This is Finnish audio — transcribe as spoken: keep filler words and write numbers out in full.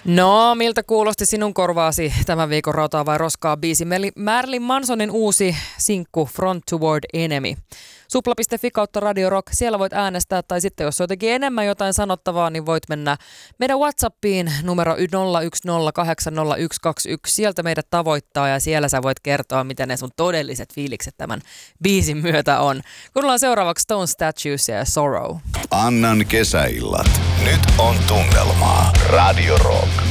No, miltä kuulosti sinun korvaasi tämän viikon Rautaa vai roskaa biisi? Marilyn Mansonin uusi sinkku Front Toward Enemy. Supla piste fi kautta Radio Rock, siellä voit äänestää, tai sitten jos on jotenkin enemmän jotain sanottavaa, niin voit mennä meidän WhatsAppiin numero nolla yksi nolla kahdeksan nolla yksi kaksi yksi. Sieltä meidät tavoittaa ja siellä sä voit kertoa, miten ne sun todelliset fiilikset tämän biisin myötä on. Kuunnellaan seuraavaksi Stone Statues ja Sorrow. Annan kesäillat. Nyt on tunnelmaa. Radio Rock.